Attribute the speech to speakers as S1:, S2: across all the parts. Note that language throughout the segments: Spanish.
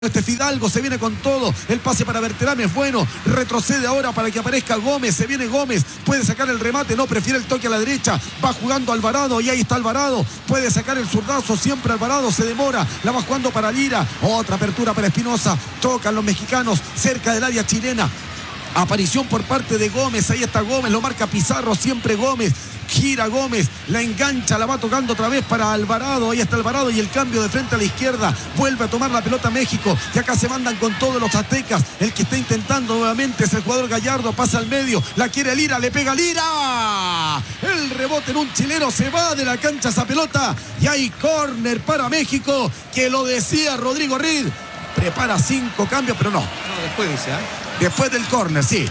S1: Este Fidalgo se viene con todo, el pase para Berterame es bueno, retrocede ahora para que aparezca Gómez, se viene Gómez, puede sacar el remate, no, prefiere el toque a la derecha, va jugando Alvarado y ahí está Alvarado, puede sacar el zurdazo, siempre Alvarado, se demora, la va jugando para Lira, otra apertura para Espinosa, tocan los mexicanos cerca del área chilena. Aparición por parte de Gómez, ahí está Gómez, lo marca Pizarro, siempre Gómez, gira Gómez, la engancha, la va tocando otra vez para Alvarado, ahí está Alvarado y el cambio de frente a la izquierda, vuelve a tomar la pelota México, y acá se mandan con todos los aztecas, el que está intentando nuevamente es el jugador Gallardo, pasa al medio, la quiere Lira, le pega Lira, el rebote en un chileno, se va de la cancha esa pelota, y hay córner para México, que lo decía Rodrigo Reed, prepara 5 cambios, pero no,
S2: después dice,
S1: después del córner, sí.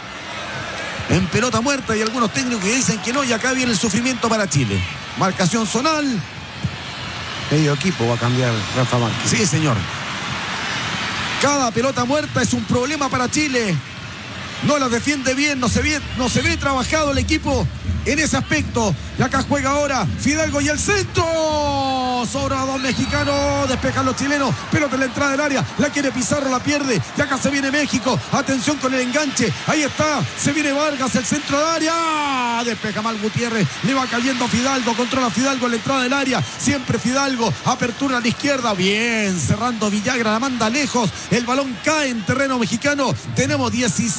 S1: En pelota muerta y algunos técnicos que dicen que no, y acá viene el sufrimiento para Chile. Marcación zonal.
S3: Medio equipo va a cambiar Rafa Márquez.
S1: Sí, señor. Cada pelota muerta es un problema para Chile. No la defiende bien, no se ve trabajado el equipo en ese aspecto. Y acá juega ahora Fidalgo y el centro. Sobra 2 mexicanos, despejan los chilenos. Pelota en la entrada del área, la quiere Pizarro, la pierde. Y acá se viene México. Atención con el enganche. Ahí está, se viene Vargas, el centro del área. Despeja mal Gutiérrez, le va cayendo Fidalgo. Controla Fidalgo en la entrada del área. Siempre Fidalgo, apertura a la izquierda. Bien, cerrando Villagra, la manda lejos. El balón cae en terreno mexicano. Tenemos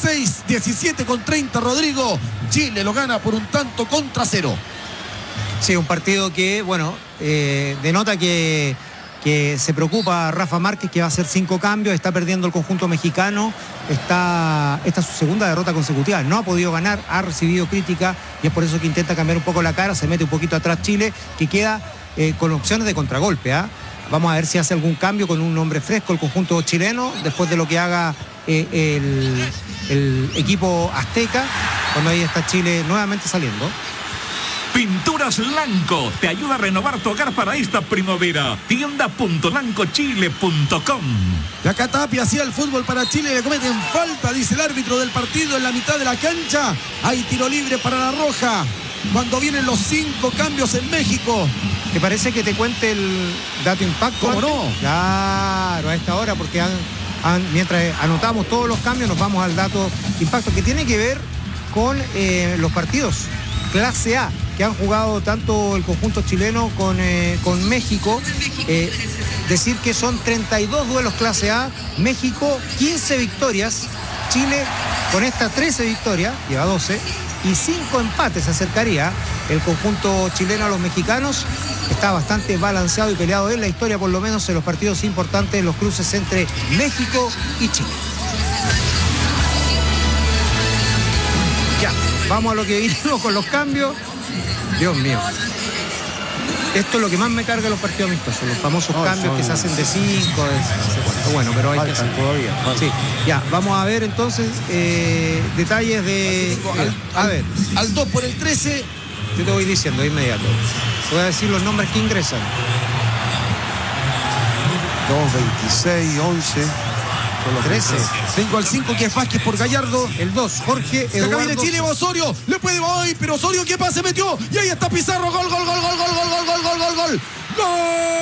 S1: 17 con 30, Rodrigo. Chile lo gana por 1-0.
S2: Sí, un partido que, bueno, denota que se preocupa Rafa Márquez, que va a hacer 5 cambios, está perdiendo el conjunto mexicano, esta es su segunda derrota consecutiva, no ha podido ganar, ha recibido crítica y es por eso que intenta cambiar un poco la cara, se mete un poquito atrás Chile, que queda con opciones de contragolpe. Vamos a ver si hace algún cambio con un hombre fresco el conjunto chileno, después de lo que haga el equipo azteca, cuando ahí está Chile nuevamente saliendo.
S4: Pinturas Lanco te ayuda a renovar tu hogar para esta primavera. Tienda.lancochile.com.
S1: Y acá Tapia hacía el fútbol para Chile, le cometen falta, dice el árbitro del partido en la mitad de la cancha. Hay tiro libre para la Roja. Cuando vienen los 5 cambios en México.
S2: ¿Te parece que te cuente el dato impacto?
S1: ¿Cómo no?
S2: Claro, a esta hora, porque mientras anotamos todos los cambios, nos vamos al dato impacto, que tiene que ver con los partidos clase A, que han jugado tanto el conjunto chileno con México. Decir que son 32 duelos clase A, México 15 victorias, Chile con esta 13 victorias, lleva 12, y 5 empates se acercaría el conjunto chileno a los mexicanos. Está bastante balanceado y peleado en la historia, por lo menos en los partidos importantes, en los cruces entre México y Chile. Ya, vamos a lo que vinimos con los cambios. Dios mío. Esto es lo que más me carga los partidos amistosos, los famosos cambios que se hacen de 5, bueno, pero hay que hacer
S3: todavía.
S2: Sí, ya, vamos a ver entonces detalles de...
S1: Al 2 por el 13.
S2: Yo te voy diciendo de inmediato. Voy a decir los nombres que ingresan.
S3: 2, 26, 11...
S2: 13.
S1: Tengo al 5 que es Vázquez por Gallardo.
S2: El 2, Jorge Eduardo.
S1: Acá viene Chile, Osorio. Le puede hoy, pero Osorio, ¿qué pase metió? Y ahí está Pizarro. Gol. ¡Gol!